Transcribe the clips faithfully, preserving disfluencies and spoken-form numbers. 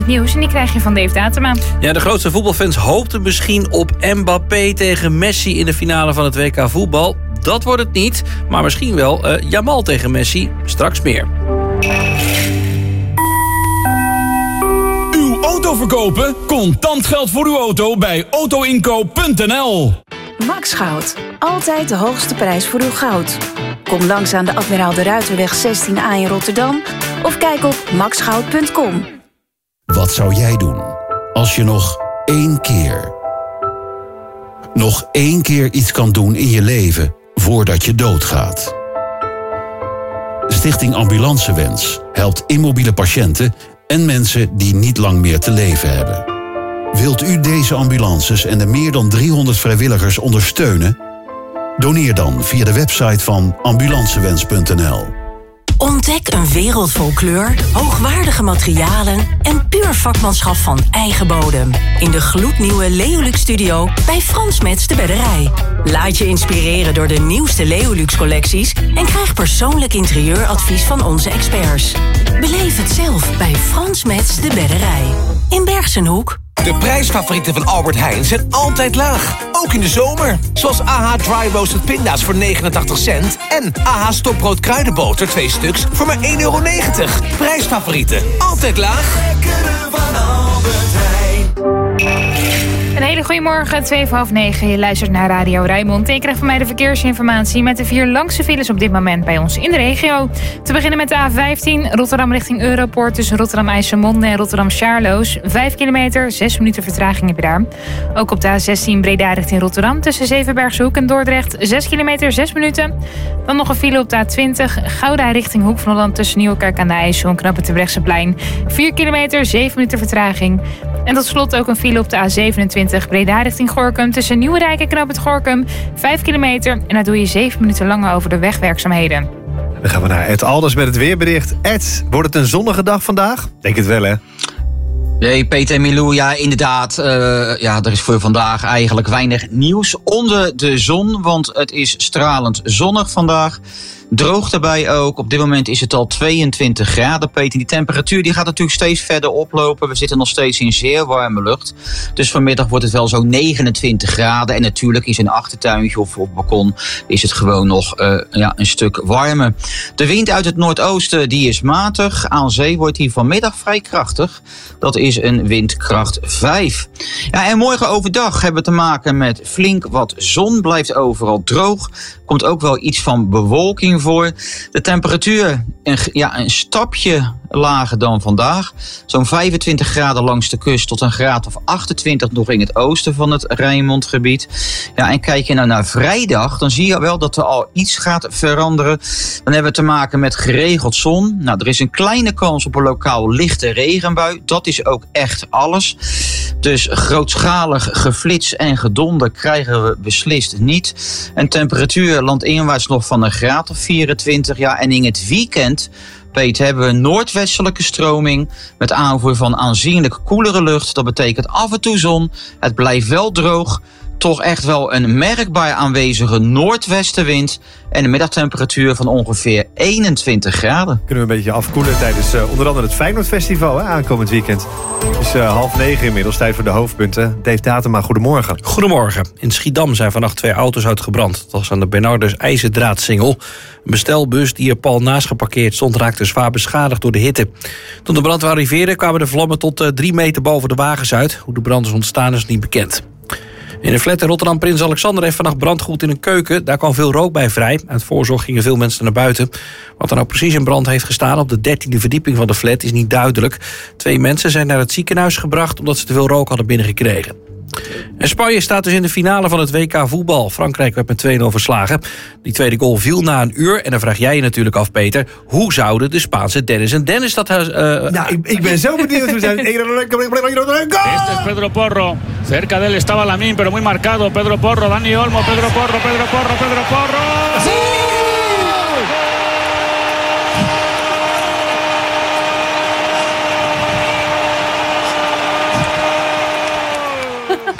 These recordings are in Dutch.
Nieuws en die krijg je van Dave Datema. Ja, de grootste voetbalfans hoopten misschien op Mbappé tegen Messi in de finale van het W K voetbal. Dat wordt het niet, maar misschien wel uh, Jamal tegen Messi. Straks meer. Uw auto verkopen? Contant geld voor uw auto bij autoinkoop punt n l. Max Goud. Altijd de hoogste prijs voor uw goud. Kom langs aan de Admiraal de Ruiterweg zestien A in Rotterdam of kijk op max goud punt com. Wat zou jij doen als je nog één keer... nog één keer iets kan doen in je leven voordat je doodgaat? Stichting Ambulancewens helpt immobiele patiënten en mensen die niet lang meer te leven hebben. Wilt u deze ambulances en de meer dan driehonderd vrijwilligers ondersteunen? Doneer dan via de website van ambulancewens punt n l. Ontdek een wereld vol kleur, hoogwaardige materialen en puur vakmanschap van eigen bodem. In de gloednieuwe Leolux Studio bij Frans Metz de Bedderij. Laat je inspireren door de nieuwste Leolux collecties en krijg persoonlijk interieuradvies van onze experts. Beleef het zelf bij Frans Metz de Bedderij. In Bergsenhoek. De prijsfavorieten van Albert Heijn zijn altijd laag. Ook in de zomer. Zoals A H Dry Roasted Pinda's voor negenentachtig cent. En A H Stokbrood Kruidenboter twee stuks voor maar één euro negentig. Prijsfavorieten. Altijd laag. Lekkere van Albert Heijn. Een hele goede morgen, twee voor half negen. Je luistert naar Radio Rijnmond. En je krijgt van mij de verkeersinformatie met de vier langste files op dit moment bij ons in de regio. Te beginnen met de A vijftien, Rotterdam richting Europoort tussen Rotterdam-IJsselmonde en Rotterdam-Sjaarloos. Vijf kilometer, zes minuten vertraging heb je daar. Ook op de A zestien Breda richting Rotterdam tussen Zevenbergshoek en Dordrecht. Zes kilometer, zes minuten. Dan nog een file op de A twintig, Gouda richting Hoek van Holland tussen Nieuwekerk aan de IJssel en Knoppen te Brechtseplein. Vier kilometer, zeven minuten vertraging. En tot slot ook een file op de A zevenentwintig Breda richting Gorinchem tussen Nieuwerijk en Knoop het Gorinchem. Vijf kilometer en daar doe je zeven minuten langer over de wegwerkzaamheden. Dan gaan we naar Ed Alders met het weerbericht. Ed, wordt het een zonnige dag vandaag? Denk het wel, hè? Nee, Peter en Milou, ja, inderdaad. Uh, ja, er is voor vandaag eigenlijk weinig nieuws onder de zon, want het is stralend zonnig vandaag. Droog daarbij ook. Op dit moment is het al tweeëntwintig graden, Peter. Die temperatuur die gaat natuurlijk steeds verder oplopen. We zitten nog steeds in zeer warme lucht. Dus vanmiddag wordt het wel zo'n negenentwintig graden. En natuurlijk is in een achtertuintje of op het balkon is het gewoon nog uh, ja, een stuk warmer. De wind uit het noordoosten die is matig. Aan zee wordt die vanmiddag vrij krachtig. Dat is een windkracht vijf. Ja, en morgen overdag hebben we te maken met flink wat zon. Blijft overal droog. Komt ook wel iets van bewolking voor. De temperatuur een, ja, een stapje lager dan vandaag. Zo'n vijfentwintig graden langs de kust tot een graad of achtentwintig nog in het oosten van het Rijnmondgebied. Ja, en kijk je nou naar vrijdag, dan zie je wel dat er al iets gaat veranderen. Dan hebben we te maken met geregeld zon. Nou, er is een kleine kans op een lokaal lichte regenbui. Dat is ook echt alles. Dus grootschalig geflits en gedonder krijgen we beslist niet. En temperatuur landinwaarts nog van een graad of vierentwintig. Ja, en in het weekend, Peter, hebben we een noordwestelijke stroming met aanvoer van aanzienlijk koelere lucht. Dat betekent af en toe zon. Het blijft wel droog. Toch echt wel een merkbaar aanwezige noordwestenwind. En een middagtemperatuur van ongeveer eenentwintig graden. Kunnen we een beetje afkoelen tijdens uh, onder andere het Feyenoordfestival hè, aankomend weekend. Het is uh, half negen inmiddels, tijd voor de hoofdpunten. Dave Datema, goedemorgen. Goedemorgen. In Schiedam zijn vannacht twee auto's uitgebrand. Dat was aan de Bernardus IJzerdraadsingel. Een bestelbus die er pal naast geparkeerd stond raakte zwaar beschadigd door de hitte. Toen de brandweer arriveerde kwamen de vlammen tot uh, drie meter boven de wagens uit. Hoe de brand is ontstaan is niet bekend. In een flat in Rotterdam Prins Alexander heeft vannacht brandgoed in een keuken. Daar kwam veel rook bij vrij. Uit voorzorg gingen veel mensen naar buiten. Wat er nou precies in brand heeft gestaan op de dertiende verdieping van de flat is niet duidelijk. Twee mensen zijn naar het ziekenhuis gebracht omdat ze te veel rook hadden binnengekregen. En Spanje staat dus in de finale van het W K voetbal. Frankrijk werd met twee nul verslagen. Die tweede goal viel na een uur. En dan vraag jij je natuurlijk af, Peter, hoe zouden de Spaanse Dennis en Dennis dat... Uh, nou, ik, ik ben zo benieuwd hoe zijn. Este es Pedro Porro. Cerca de él estaba Lamine, pero muy marcado. Pedro Porro, Dani Olmo, Pedro Porro, Pedro Porro, Pedro Porro. ¡Sí!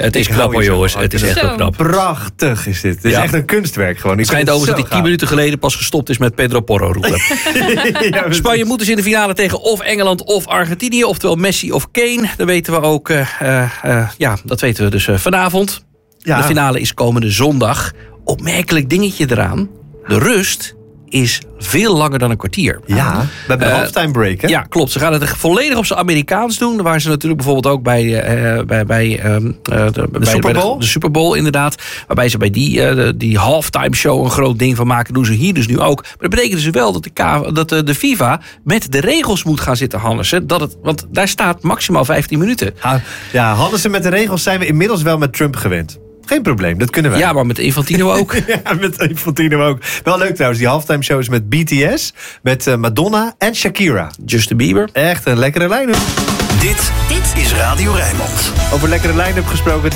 Het is Ik hou knap hoor, hier zo jongens. van. Het is echt Zo. wel knap. Prachtig is dit. Het is Ja. echt een kunstwerk gewoon. Het schijnt overigens dat hij tien minuten geleden pas gestopt is met Pedro Porro roepen. ja, Spanje moet dus in de finale tegen of Engeland of Argentinië. Oftewel Messi of Kane. Dat weten we ook. Uh, uh, ja, dat weten we dus uh, vanavond. Ja. De finale is komende zondag. Opmerkelijk dingetje eraan. De rust is veel langer dan een kwartier. Ja, we hebben een Uh, halftime break, hè? Ja, klopt. Ze gaan het volledig op zijn Amerikaans doen. Waar ze natuurlijk bijvoorbeeld ook bij, uh, bij, bij, um, uh, de, bij Super Bowl? De, de Super Bowl, inderdaad. Waarbij ze bij die, uh, de, die halftime show een groot ding van maken. Doen ze hier dus nu ook. Maar dat betekent dus wel dat de, K, dat de, de FIFA met de regels moet gaan zitten hannissen. Dat het, want daar staat maximaal vijftien minuten. Ja, Hannessen met de regels zijn we inmiddels wel met Trump gewend. Geen probleem, dat kunnen wij. Ja, maar met Infantino ook. ja, met Infantino ook. Wel leuk trouwens, die halftime show is met B T S, met uh, Madonna en Shakira. Justin Bieber. Echt een lekkere line-up. Dit, dit is Radio Rijnmond. Over lekkere line-up gesproken.